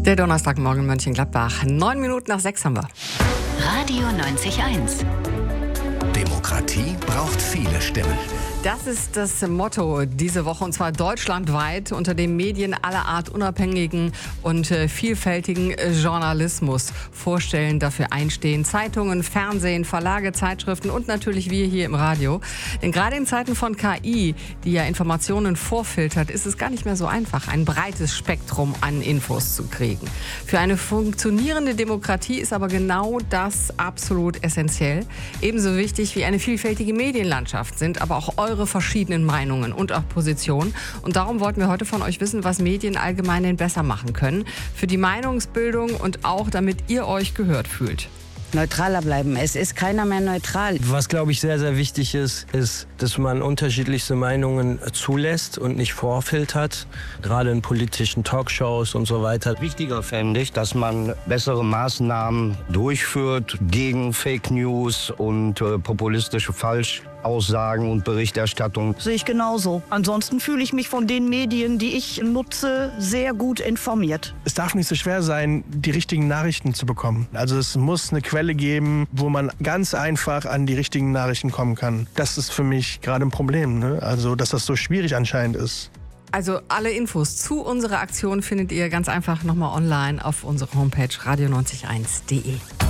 Der Donnerstagmorgen in Mönchengladbach. 9 Minuten nach 6 haben wir. Radio 90.1. Demokratie braucht viele Stimmen. Das ist das Motto diese Woche, und zwar deutschlandweit, unter dem Medien aller Art unabhängigen und vielfältigen Journalismus vorstellen, dafür einstehen. Zeitungen, Fernsehen, Verlage, Zeitschriften und natürlich wir hier im Radio. Denn gerade in Zeiten von KI, die ja Informationen vorfiltert, ist es gar nicht mehr so einfach, ein breites Spektrum an Infos zu kriegen. Für eine funktionierende Demokratie ist aber genau das absolut essentiell. Ebenso wichtig wie eine vielfältige Medienlandschaft sind aber auch eure verschiedenen Meinungen und auch Positionen. Und darum wollten wir heute von euch wissen, was Medien allgemein denn besser machen können. Für die Meinungsbildung und auch, damit ihr euch gehört fühlt. Neutraler bleiben. Es ist keiner mehr neutral. Was, glaube ich, sehr, sehr wichtig ist, dass man unterschiedlichste Meinungen zulässt und nicht vorfiltert, gerade in politischen Talkshows und so weiter. Wichtiger fände ich, dass man bessere Maßnahmen durchführt gegen Fake News und populistische Falschaussagen und Berichterstattung. Sehe ich genauso. Ansonsten fühle ich mich von den Medien, die ich nutze, sehr gut informiert. Es darf nicht so schwer sein, die richtigen Nachrichten zu bekommen. Also es muss eine Quelle geben, wo man ganz einfach an die richtigen Nachrichten kommen kann. Das ist für mich gerade ein Problem, ne? Also dass das so schwierig anscheinend ist. Also alle Infos zu unserer Aktion findet ihr ganz einfach nochmal online auf unserer Homepage radio901.de.